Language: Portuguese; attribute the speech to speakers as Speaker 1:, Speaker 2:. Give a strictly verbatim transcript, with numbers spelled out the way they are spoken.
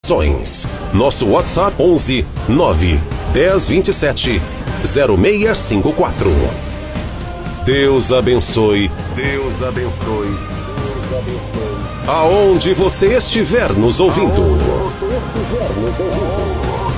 Speaker 1: informações. Nosso WhatsApp onze nove dez vinte e sete zero seis cinco quatro. Deus abençoe. Deus abençoe. Deus abençoe. Aonde você estiver nos ouvindo.